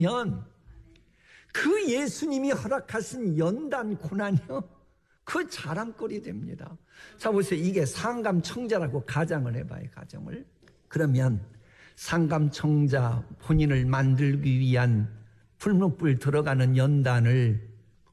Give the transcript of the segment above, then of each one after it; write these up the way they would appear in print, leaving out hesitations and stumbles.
그 예수님이 허락하신 연단 고난이요, 그 자랑거리 됩니다. 자 보세요. 이게 상감청자라고 가정을 해봐요. 가정을. 그러면 상감청자 본인을 만들기 위한 풀무불 들어가는 연단을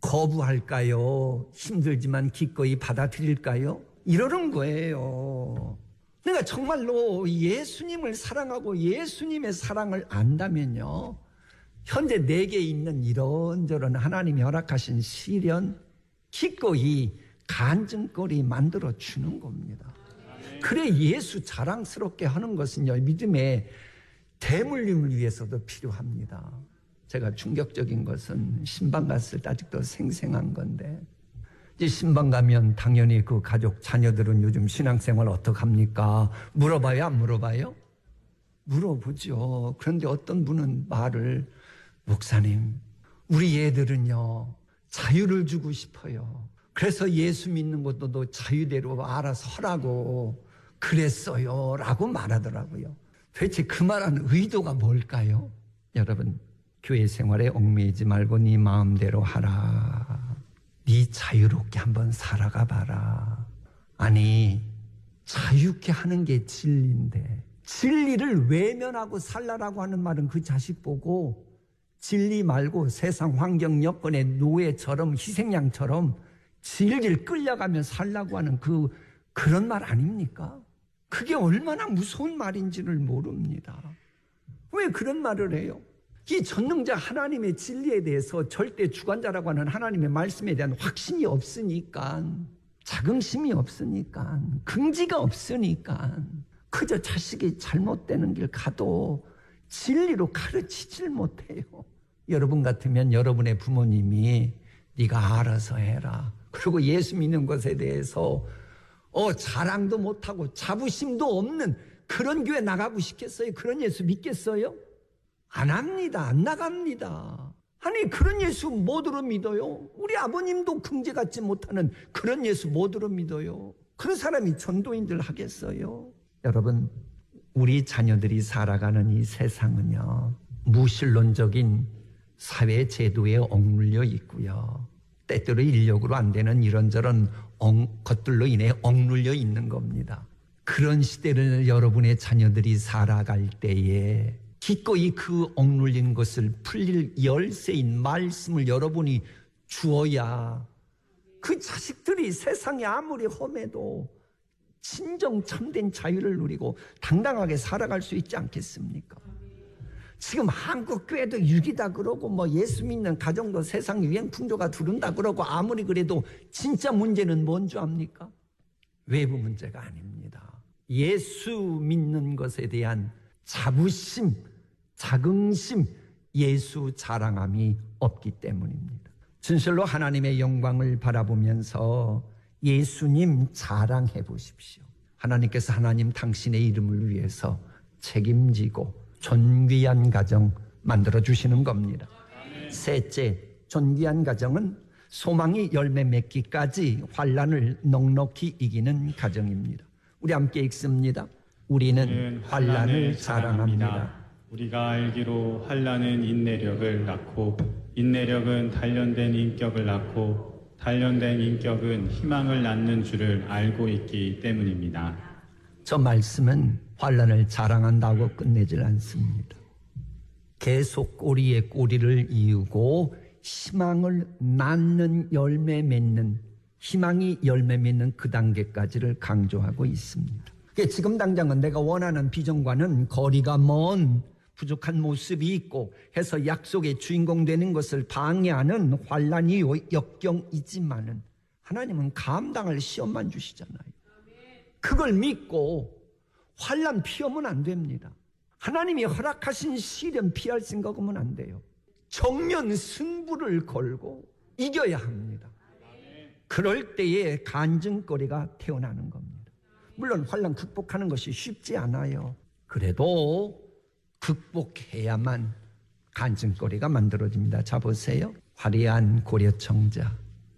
거부할까요? 힘들지만 기꺼이 받아들일까요? 이러는 거예요. 내가 정말로 예수님을 사랑하고 예수님의 사랑을 안다면요, 현재 내게 있는 이런저런 하나님이 허락하신 시련 기꺼이 간증거리 만들어 주는 겁니다. 그래 예수 자랑스럽게 하는 것은요, 믿음의 대물림을 위해서도 필요합니다. 제가 충격적인 것은 신방 갔을 때 아직도 생생한 건데, 이제 신방 가면 당연히 그 가족 자녀들은 요즘 신앙생활 어떡합니까? 물어봐요, 안 물어봐요? 물어보죠. 그런데 어떤 분은 말을, 목사님, 우리 애들은요 자유를 주고 싶어요. 그래서 예수 믿는 것도 너 자유대로 알아서 하라고 그랬어요 라고 말하더라고요. 도대체 그 말하는 의도가 뭘까요? 여러분, 교회 생활에 얽매이지 말고 네 마음대로 하라. 네 자유롭게 한번 살아가 봐라. 아니, 자유롭게 하는 게 진리인데 진리를 외면하고 살라라고 하는 말은 그 자식 보고 진리 말고 세상 환경 여건의 노예처럼 희생양처럼 진리를 끌려가며 살라고 하는 그런 말 아닙니까? 그게 얼마나 무서운 말인지를 모릅니다. 왜 그런 말을 해요? 이 전능자 하나님의 진리에 대해서 절대 주관자라고 하는 하나님의 말씀에 대한 확신이 없으니까, 자긍심이 없으니까, 긍지가 없으니까 그저 자식이 잘못되는 길 가도 진리로 가르치질 못해요. 여러분 같으면 여러분의 부모님이 네가 알아서 해라, 그리고 예수 믿는 것에 대해서 자랑도 못하고 자부심도 없는 그런 교회 나가고 싶겠어요? 그런 예수 믿겠어요? 안 합니다. 안 나갑니다. 아니, 그런 예수 뭐들어 믿어요? 우리 아버님도 긍지 갖지 못하는 그런 예수 뭐들어 믿어요? 그런 사람이 전도인들 하겠어요? 여러분, 우리 자녀들이 살아가는 이 세상은요, 무신론적인 사회 제도에 억눌려 있고요, 때때로 인력으로 안 되는 이런저런 것들로 인해 억눌려 있는 겁니다. 그런 시대를 여러분의 자녀들이 살아갈 때에 기꺼이 그 억눌린 것을 풀릴 열쇠인 말씀을 여러분이 주어야 그 자식들이 세상이 아무리 험해도 진정 참된 자유를 누리고 당당하게 살아갈 수 있지 않겠습니까? 지금 한국 교회도 유기다 그러고 예수 믿는 가정도 세상 유행 풍조가 두른다 그러고, 아무리 그래도 진짜 문제는 뭔 줄 압니까? 외부 문제가 아닙니다. 예수 믿는 것에 대한 자부심, 자긍심, 예수 자랑함이 없기 때문입니다. 진실로 하나님의 영광을 바라보면서 예수님 자랑해 보십시오. 하나님께서 하나님 당신의 이름을 위해서 책임지고 존귀한 가정 만들어 주시는 겁니다. 셋째, 존귀한 가정은 소망이 열매 맺기까지 환난을 넉넉히 이기는 가정입니다. 우리 함께 읽습니다. 우리는 환난을 자랑합니다. 우리가 알기로 환난은 인내력을 낳고, 인내력은 단련된 인격을 낳고, 단련된 인격은 희망을 낳는 줄을 알고 있기 때문입니다. 저 말씀은 환난을 자랑한다고 끝내질 않습니다. 계속 꼬리에 꼬리를 이유고 희망을 낳는, 열매 맺는, 희망이 열매 맺는 그 단계까지를 강조하고 있습니다. 지금 당장은 내가 원하는 비전과는 거리가 먼 부족한 모습이 있고 해서 약속의 주인공 되는 것을 방해하는 환난이 역경이지만은 하나님은 감당할 시험만 주시잖아요. 그걸 믿고 환난 피하면 안 됩니다. 하나님이 허락하신 시련 피할 생각하면 안 돼요. 정면 승부를 걸고 이겨야 합니다. 그럴 때에 간증거리가 태어나는 겁니다. 물론 환난 극복하는 것이 쉽지 않아요. 그래도 극복해야만 간증거리가 만들어집니다. 자 보세요. 화려한 고려청자,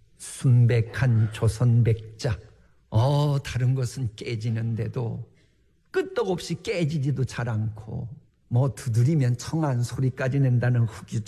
순백한 조선백자, 다른 것은 깨지는데도 끄떡없이 깨지지도 잘 않고 뭐 두드리면 청한 소리까지 낸다는 흑유